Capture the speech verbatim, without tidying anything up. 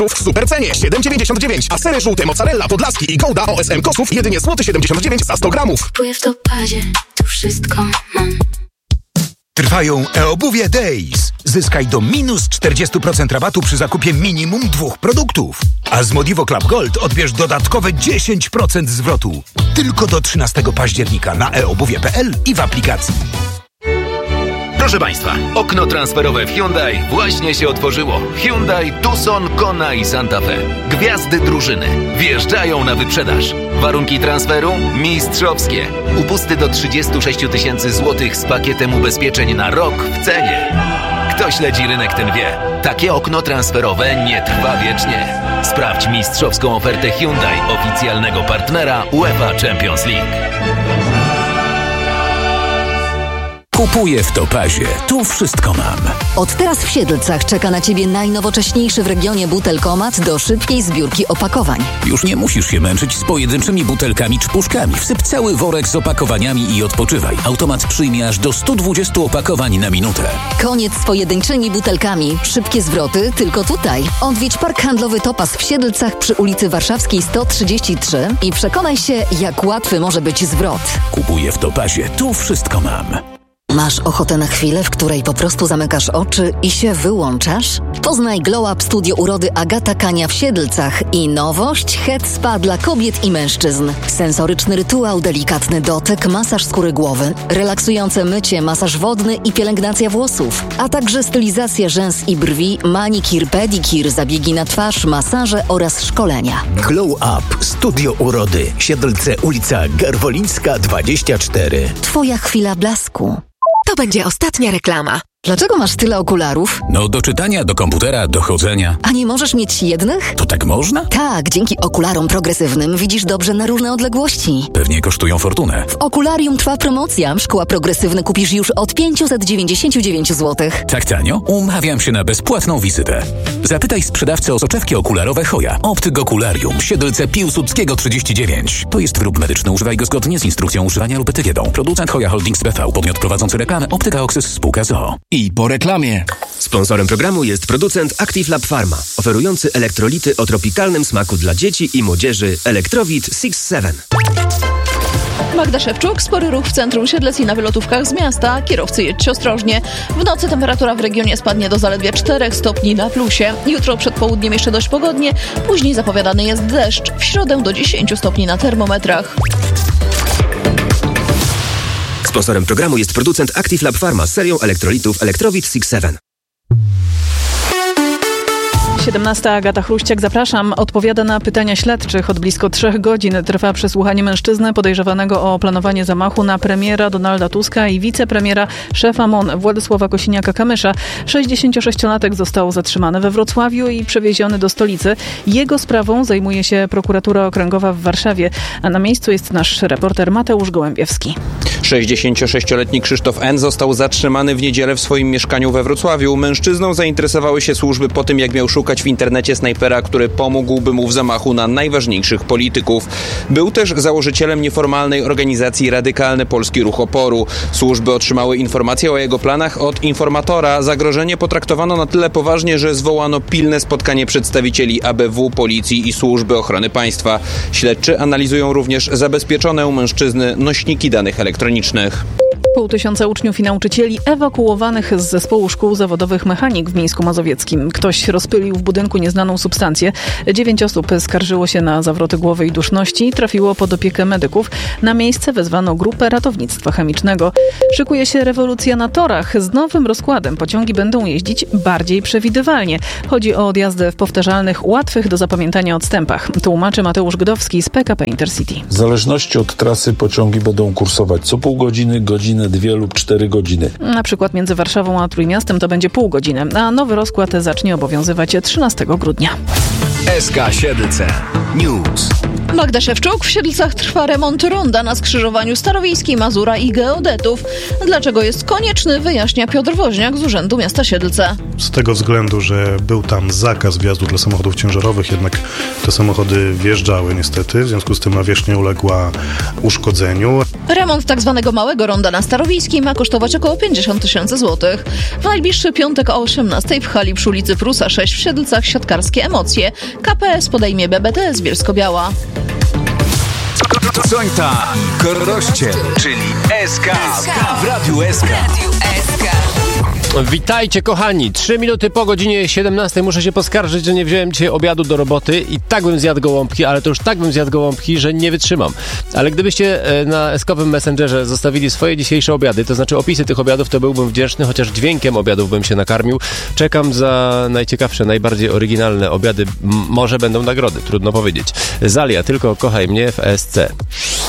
w supercenie siedem dziewięćdziesiąt dziewięć, a sery żółte mozzarella Podlaski i Gouda O S M Kosów jedynie złoty siedemdziesiąt dziewięć za sto gramów. Kupuję w Topazie, tu wszystko mam. Trwają e-obuwie Days. Zyskaj do minus czterdzieści procent rabatu przy zakupie minimum dwóch produktów. A z Modivo Club Gold odbierz dodatkowe dziesięć procent zwrotu. Tylko do trzynastego października na e obuwie kropka p l i w aplikacji. Proszę Państwa, okno transferowe w Hyundai właśnie się otworzyło. Hyundai Tucson, Kona i Santa Fe. Gwiazdy drużyny wjeżdżają na wyprzedaż. Warunki transferu mistrzowskie. Upusty do trzydzieści sześć tysięcy złotych z pakietem ubezpieczeń na rok w cenie. Kto śledzi rynek, ten wie. Takie okno transferowe nie trwa wiecznie. Sprawdź mistrzowską ofertę Hyundai, oficjalnego partnera UEFA Champions League. Kupuję w Topazie. Tu wszystko mam. Od teraz w Siedlcach czeka na Ciebie najnowocześniejszy w regionie butelkomat do szybkiej zbiórki opakowań. Już nie musisz się męczyć z pojedynczymi butelkami czy puszkami. Wsyp cały worek z opakowaniami i odpoczywaj. Automat przyjmie aż do sto dwadzieścia opakowań na minutę. Koniec z pojedynczymi butelkami. Szybkie zwroty tylko tutaj. Odwiedź Park Handlowy Topaz w Siedlcach przy ulicy Warszawskiej sto trzydzieści trzy i przekonaj się, jak łatwy może być zwrot. Kupuję w Topazie. Tu wszystko mam. Masz ochotę na chwilę, w której po prostu zamykasz oczy i się wyłączasz? Poznaj Glow Up Studio Urody Agata Kania w Siedlcach i nowość Head Spa dla kobiet i mężczyzn. Sensoryczny rytuał, delikatny dotyk, masaż skóry głowy, relaksujące mycie, masaż wodny i pielęgnacja włosów, a także stylizacja rzęs i brwi, manikir, pedikir, zabiegi na twarz, masaże oraz szkolenia. Glow Up Studio Urody. Siedlce, ulica Garwolińska dwadzieścia cztery. Twoja chwila blasku. To będzie ostatnia reklama. Dlaczego masz tyle okularów? No do czytania, do komputera, do chodzenia. A nie możesz mieć jednych? To tak można? Tak, dzięki okularom progresywnym widzisz dobrze na różne odległości. Pewnie kosztują fortunę. W Okularium trwa promocja. Szkła progresywne kupisz już od pięćset dziewięćdziesiąt dziewięć złotych. Tak tanio? Umawiam się na bezpłatną wizytę. Zapytaj sprzedawcę o soczewki okularowe Hoja. Optyk Okularium, Siedlce Piłsudskiego trzydzieści dziewięć. To jest wyrób medyczny. Używaj go zgodnie z instrukcją używania lub etykiedą. Producent Hoja Holdings B V. Podmiot prowadzący reklamę Optyka Oxys Spółka z o o. I po reklamie. Sponsorem programu jest producent Active Lab Pharma, oferujący elektrolity o tropikalnym smaku dla dzieci i młodzieży Electrowit six seven. Magda Szewczuk, spory ruch w centrum Siedlec i na wylotówkach z miasta. Kierowcy, jedźcie ostrożnie. W nocy temperatura w regionie spadnie do zaledwie czterech stopni na plusie. Jutro przed południem jeszcze dość pogodnie, później zapowiadany jest deszcz. W środę do dziesięciu stopni na termometrach. Sponsorem programu jest producent Active Lab Pharma z serią elektrolitów Electrowit six seven. siedemnasta Agata Chruściak, zapraszam. Odpowiada na pytania śledczych. Od blisko trzech godzin trwa przesłuchanie mężczyzny podejrzewanego o planowanie zamachu na premiera Donalda Tuska i wicepremiera szefa M O N Władysława Kosiniaka-Kamysza. sześćdziesięcioszestiolatek został zatrzymany we Wrocławiu i przewieziony do stolicy. Jego sprawą zajmuje się prokuratura okręgowa w Warszawie, a na miejscu jest nasz reporter Mateusz Gołębiewski. sześćdziesięciosześcioletni Krzysztof N. został zatrzymany w niedzielę w swoim mieszkaniu we Wrocławiu. Mężczyzną zainteresowały się służby po tym, jak miał szukać w internecie snajpera, który pomógłby mu w zamachu na najważniejszych polityków. Był też założycielem nieformalnej organizacji Radykalny Polski Ruch Oporu. Służby otrzymały informację o jego planach od informatora. Zagrożenie potraktowano na tyle poważnie, że zwołano pilne spotkanie przedstawicieli A B W, policji i służby ochrony państwa. Śledczy analizują również zabezpieczone u mężczyzny nośniki danych elektronicznych. Pół tysiąca uczniów i nauczycieli ewakuowanych z zespołu szkół zawodowych mechanik w Mińsku Mazowieckim. Ktoś rozpylił w budynku nieznaną substancję. Dziewięć osób skarżyło się na zawroty głowy i duszności i trafiło pod opiekę medyków. Na miejsce wezwano grupę ratownictwa chemicznego. Szykuje się rewolucja na torach. Z nowym rozkładem pociągi będą jeździć bardziej przewidywalnie. Chodzi o odjazdy w powtarzalnych, łatwych do zapamiętania odstępach. Tłumaczy Mateusz Gdowski z P K P Intercity. W zależności od trasy pociągi będą kursować co pół godziny, godzinę, dwie lub cztery godziny. Na przykład między Warszawą a Trójmiastem to będzie pół godziny, a nowy rozkład zacznie obowiązywać trzynastego grudnia. S K Siedlce News. Magda Szewczuk. W Siedlcach trwa remont ronda na skrzyżowaniu Starowiejskiej, Mazura i Geodetów. Dlaczego jest konieczny, wyjaśnia Piotr Woźniak z Urzędu Miasta Siedlce. Z tego względu, że był tam zakaz wjazdu dla samochodów ciężarowych, jednak te samochody wjeżdżały niestety, w związku z tym nawierzchnia uległa uszkodzeniu. Remont tak zwanego małego ronda na Starowiejskiej ma kosztować około pięćdziesiąt tysięcy złotych. W najbliższy piątek o osiemnastej w hali przy ulicy Prusa sześć w Siedlcach siatkarskie emocje. K P S podejmie B B T S Bielsko-Biała. Sońta i Korościel, czyli S K w Radiu S K. Witajcie kochani, trzy minuty po godzinie siedemnastej muszę się poskarżyć, że nie wziąłem dzisiaj obiadu do roboty i tak bym zjadł gołąbki, ale to już tak bym zjadł gołąbki, że nie wytrzymam. Ale gdybyście na eskowym Messengerze zostawili swoje dzisiejsze obiady, to znaczy opisy tych obiadów, to byłbym wdzięczny, chociaż dźwiękiem obiadów bym się nakarmił. Czekam za najciekawsze, najbardziej oryginalne obiady. M- może będą nagrody, trudno powiedzieć. Zalia, tylko kochaj mnie w S C.